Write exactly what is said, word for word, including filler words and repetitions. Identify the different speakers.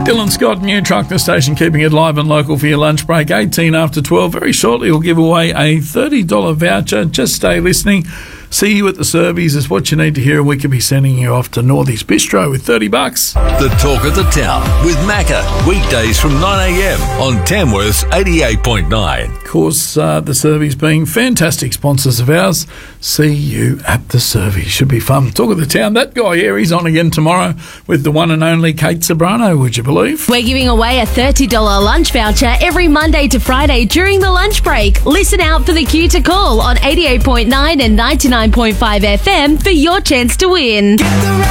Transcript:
Speaker 1: Dylan Scott, New Truck the Station, keeping it live and local for your lunch break. eighteen after twelve. Very shortly we'll give away a thirty dollars voucher. Just stay listening. See you at the Serbies is what you need to hear, and we could be sending you off to Northy's Bistro with thirty bucks.
Speaker 2: The Talk of the Town with Macca, weekdays from nine a m on Tamworth's eighty-eight point nine.
Speaker 1: Of course, uh, the Serbies being fantastic sponsors of ours. See you at the Serbies. Should be fun. Talk of the Town. That guy here, he's on again tomorrow with the one and only Kate Sobrano, would you believe?
Speaker 3: We're giving away a thirty dollars lunch voucher every Monday to Friday during the lunch break. Listen out for the cue to call on eighty-eight point nine and ninety-nine point five F M for your chance to win.